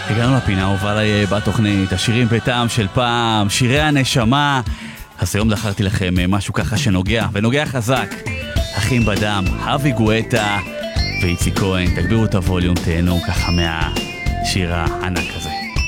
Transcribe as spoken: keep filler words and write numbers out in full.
הגענו לפינה הובה לי בתוכנית, השירים בטעם של פעם, שירי הנשמה. אז היום דחרתי לכם משהו ככה שנוגע, ונוגע חזק. אחים בדם, אבי גואטה ואיציק כהן, תגבירו את הווליום, תהנו ככה מהשיר הענק הזה.